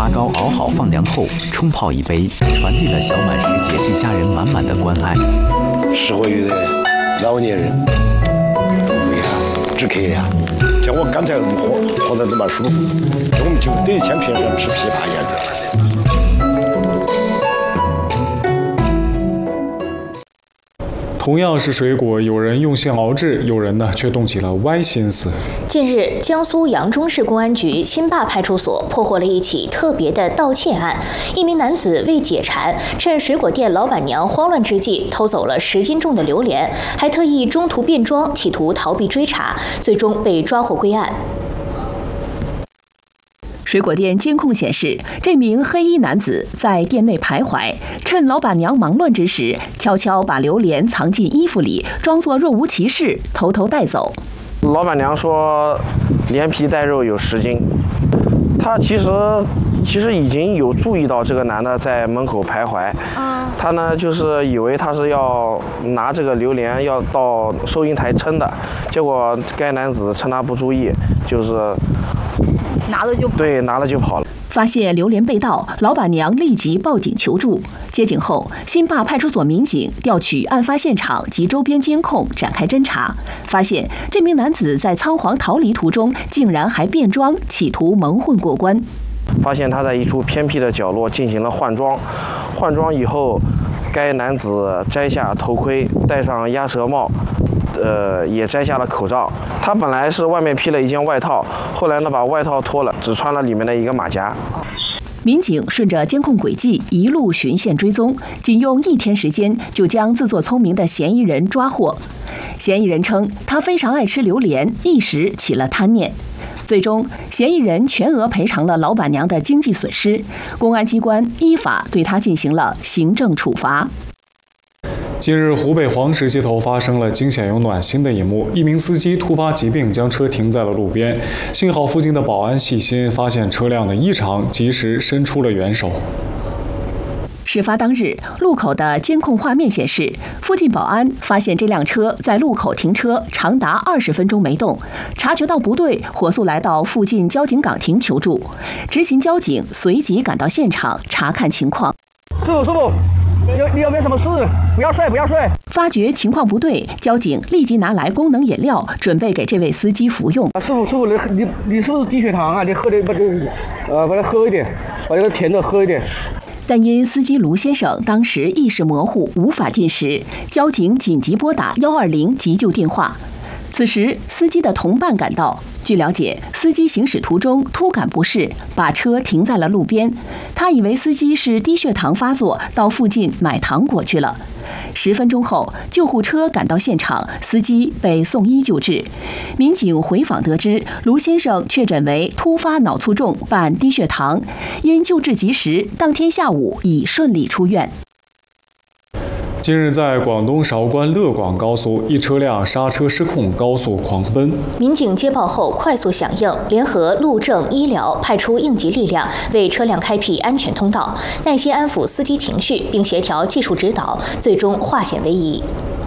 发糕熬好放凉后，冲泡一杯，传递了小满师姐对家人满满的关爱。 适合于老年人，胃啊、止咳呀。像我刚才喝得那么舒服，我们就得先平时吃枇杷盐。 同样是水果，有人用心熬制，有人呢却动起了歪心思。 近日，江苏扬中市公安局新坝派出所破获了一起特别的盗窃案。一名男子为解馋，趁水果店老板娘慌乱之际，偷走了10斤重的榴莲，还特意中途变装，企图逃避追查，最终被抓获归案。 水果店监控显示，这名黑衣男子在店内徘徊，趁老板娘忙乱之时，悄悄把榴莲藏进衣服里，装作若无其事，偷偷带走。 老板娘说，连皮带肉有10斤。他其实已经有注意到这个男的在门口徘徊，他呢就是以为他是要拿这个榴莲要到收银台称的，结果该男子趁他不注意，就是拿了就跑了。 发现榴莲被盗，老板娘立即报警求助。接警后，新坝派出所民警调取案发现场及周边监控展开侦查，发现这名男子在仓皇逃离途中，竟然还变装，企图蒙混过关。 发现他在一处偏僻的角落进行了换装，换装以后，该男子摘下头盔，戴上鸭舌帽。也摘下了口罩。他本来是外面披了一件外套，后来呢把外套脱了，只穿了里面的一个马甲。 民警顺着监控轨迹一路循线追踪，仅用1天时间就将自作聪明的嫌疑人抓获。嫌疑人称，他非常爱吃榴莲，一时起了贪念。最终，嫌疑人全额赔偿了老板娘的经济损失，公安机关依法对他进行了行政处罚。 近日，湖北黄石街头发生了惊险又暖心的一幕：一名司机突发疾病，将车停在了路边。幸好附近的保安细心，发现车辆的异常，及时伸出了援手。 事发当日，路口的监控画面显示，附近保安发现这辆车在路口停车长达20分钟没动，察觉到不对，火速来到附近交警岗亭求助。执勤交警随即赶到现场查看情况。 师傅。你有没有什么事？不要睡，不要睡。 发觉情况不对，交警立即拿来功能饮料，准备给这位司机服用。 师傅，你是不是低血糖啊？你喝点把它喝一点，把这个甜的喝一点。 但因司机卢先生当时意识模糊，无法进食，交警紧急拨打120急救电话。此时，司机的同伴赶到。据了解，司机行驶途中突感不适，把车停在了路边。他以为司机是低血糖发作，到附近买糖果去了。10分钟后，救护车赶到现场，司机被送医救治。民警回访得知，卢先生确诊为突发脑卒中伴低血糖，因救治及时，当天下午已顺利出院。 近日，在广东韶关乐广高速，一车辆刹车失控，高速狂奔。 民警接报后快速响应，联合路政、医疗派出应急力量，为车辆开辟安全通道，耐心安抚司机情绪，并协调技术指导，最终化险为夷。